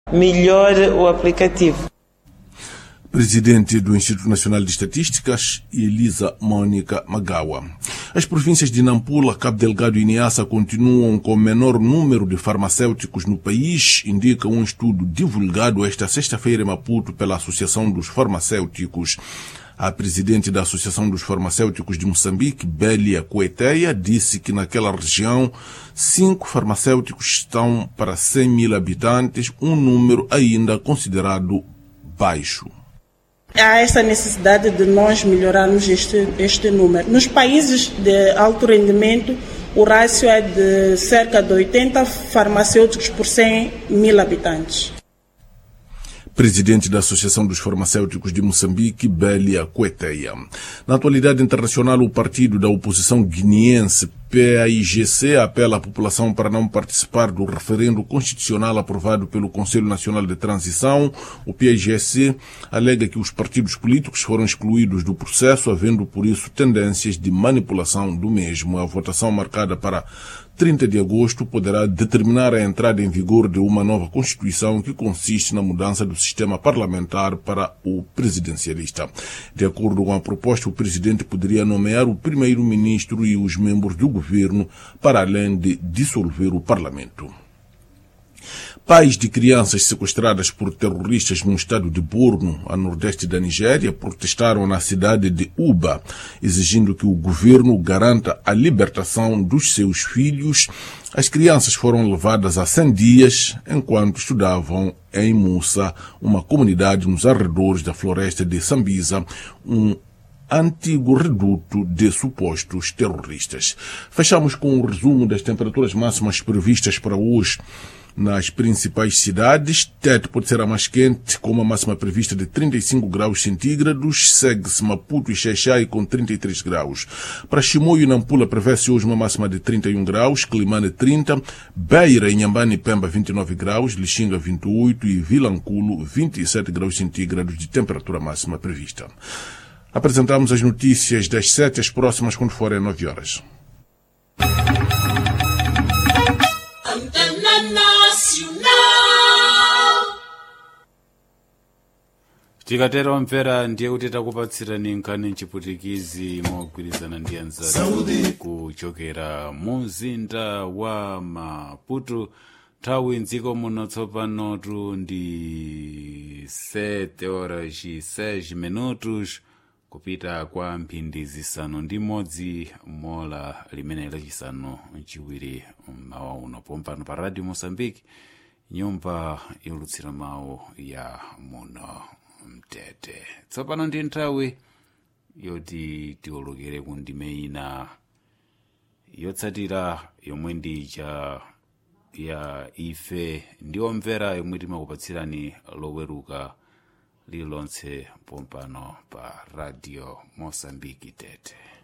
melhor o aplicativo. Presidente do Instituto Nacional de Estatísticas, Elisa Mônica Magawa. As províncias de Nampula, Cabo Delgado e Niassa continuam com o menor número de farmacêuticos no país, indica um estudo divulgado esta sexta-feira em Maputo pela Associação dos Farmacêuticos. A presidente da Associação dos Farmacêuticos de Moçambique, Bélia Coeteia, disse que naquela região 5 farmacêuticos estão para 100 mil habitantes, um número ainda considerado baixo. Há essa necessidade de nós melhorarmos este número. Nos países de alto rendimento, o rácio é de cerca de 80 farmacêuticos por 100 mil habitantes. Presidente da Associação dos Farmacêuticos de Moçambique, Bélia Coeteia. Na atualidade internacional, o partido da oposição guineense PAIGC apela à população para não participar do referendo constitucional aprovado pelo Conselho Nacional de Transição. O PAIGC alega que os partidos políticos foram excluídos do processo, havendo por isso tendências de manipulação do mesmo. A votação marcada para 30 de agosto poderá determinar a entrada em vigor de uma nova Constituição que consiste na mudança do sistema parlamentar para o presidencialista. De acordo com a proposta, o presidente poderia nomear o primeiro-ministro e os membros do governo, para além de dissolver o parlamento. Pais de crianças sequestradas por terroristas no estado de Borno, a nordeste da Nigéria, protestaram na cidade de Uba, exigindo que o governo garanta a libertação dos seus filhos. As crianças foram levadas a 100 dias enquanto estudavam em Musa, uma comunidade nos arredores da floresta de Sambisa, um antigo reduto de supostos terroristas. Fechamos com o resumo das temperaturas máximas previstas para hoje. Nas principais cidades, Tete pode ser a mais quente, com uma máxima prevista de 35 graus centígrados, segue-se Maputo e Xai-Xai com 33 graus. Para Chimoio e Nampula prevê-se hoje uma máxima de 31 graus, Climane 30, Beira, Inhambane e Pemba 29 graus, Lixinga 28 e Vilanculo 27 graus centígrados de temperatura máxima prevista. Apresentamos as notícias das 7 às próximas quando forem 9 horas. Tikatera wamvera ndiye kuti takupatsirani nkhani mchiputikizi mogwirizana ndi anzathu kuchokera muzinda wa Maputo. Nthawi mdziko muno tsopanotu ndi 7 horas e 6 minutos kupita kwa mphindi zisanu ndi modzi mola limene lachisanu mchiwiri mawa uno pompano pa Radio Moçambique, nyumba yolutsira mawu ya muno Mtete. Tsopano ndi nthawi yoti tiwolokere ku ndime ina yotsatira yomwe ndija ya ife ndiomvera yomwe timakupatsirani loweruka lililonse pompano pa Radio Moçambique Tete.